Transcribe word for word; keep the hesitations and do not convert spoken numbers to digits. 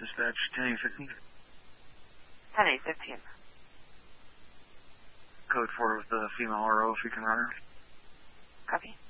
Dispatch ten eight fifteen. ten eight fifteen. Code four with the female R O if you can run her. Copy.